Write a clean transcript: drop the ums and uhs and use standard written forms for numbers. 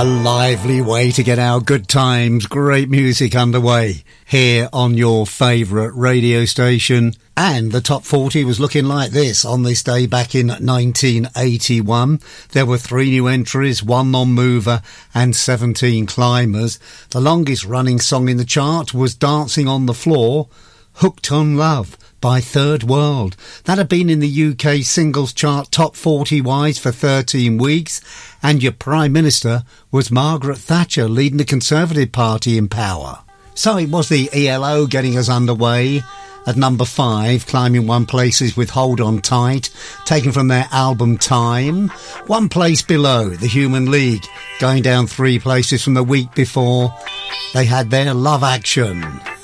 A lively way to get our good times, great music underway here on your favourite radio station. And the top 40 was looking like this on this day back in 1981. There were 3 new entries, 1 non-mover and 17 climbers. The longest running song in the chart was Dancing on the Floor, Hooked on Love by Third World. That had been in the UK singles chart top 40-wise for 13 weeks, and your Prime Minister was Margaret Thatcher, leading the Conservative Party in power. So it was the ELO getting us underway at number 5, climbing 1 places with Hold On Tight, taken from their album Time. 1 place below, the Human League, going down 3 places from the week before. They had their Love Action.